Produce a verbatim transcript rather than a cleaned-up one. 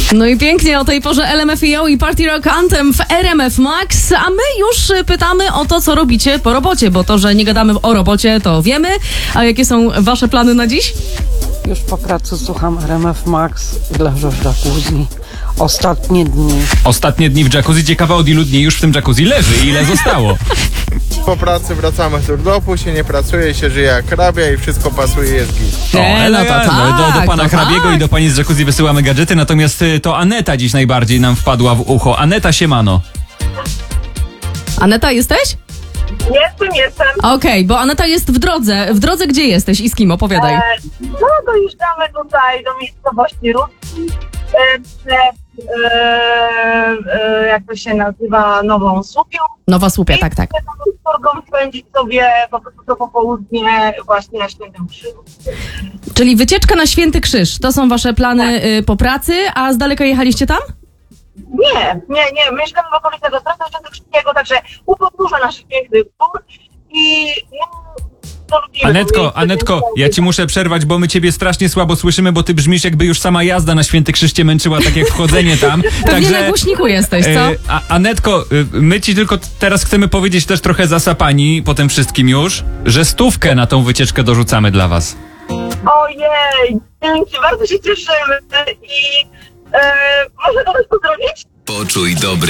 No i pięknie o tej porze L M F A O i Party Rock Anthem w R M F Max, a my już pytamy o to, co robicie po robocie, bo to, że nie gadamy o robocie, to wiemy. A jakie są wasze plany na dziś? Już po pracy słucham R M F Max i leżę w jacuzzi. Ostatnie dni. Ostatnie dni w jacuzzi. Ciekawe, od ilu dni już w tym jacuzzi leży i ile zostało. Po pracy wracamy z urlopu, się nie pracuje, się żyje jak hrabia i wszystko pasuje, jest git. O, E, no to elegancko. tak, do, do pana to hrabiego tak. i do pani z jacuzzi wysyłamy gadżety, natomiast y, to Aneta dziś najbardziej nam wpadła w ucho. Aneta, siemano. Aneta, jesteś? Jestem, jestem. Okej, bo Aneta jest w drodze. W drodze gdzie jesteś i z kim? Opowiadaj. E, no, dojeżdżamy tutaj do miejscowości Rudzki. E, przed, e, e, jak to się nazywa, Nową Słupią. Nowa Słupia, tak, tak. Chcę spędzić sobie po prostu to popołudnie właśnie na Świętym Krzyżu. Czyli wycieczka na Święty Krzyż. To są wasze plany y, po pracy, a z daleka jechaliście tam? Nie, nie, nie. Mieszkamy w okolicach Ostrowca Świętokrzyskiego, także u podnóża naszych pięknych gór i no, to lubimy. Anetko, miejsce, Anetko, więc- ja ci muszę przerwać, bo my ciebie strasznie słabo słyszymy, bo ty brzmisz, jakby już sama jazda na Święty Krzyż cię męczyła, tak jak wchodzenie tam. Pewnie na głośniku jesteś, co? e, a, Anetko, y, my ci tylko t- teraz chcemy powiedzieć też trochę zasapani po tym wszystkim już, że stówkę na tą wycieczkę dorzucamy dla was. Ojej, dzięki, bardzo się cieszymy i e, można kogoś pozdrowić? Poczuj dobry